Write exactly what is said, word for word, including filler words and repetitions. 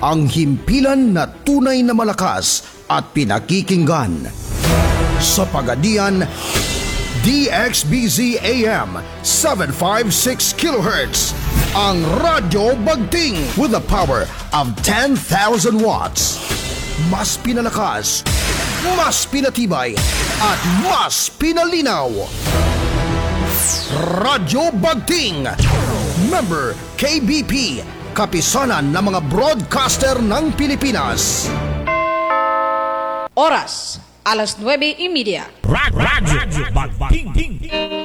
ang himpilan na tunay na malakas at pinakikinggan. Sa Pagadian, D X B Z A M seven fifty-six kilohertz, ang Radyo Bagting with a power of ten thousand watts. Mas pinalakas, mas pinatibay, at mas pinalinaw. Radyo Bagting, member K B P, kapisanan ng mga broadcaster ng Pilipinas. Oras, alas nueve y media. Radyo Bagting.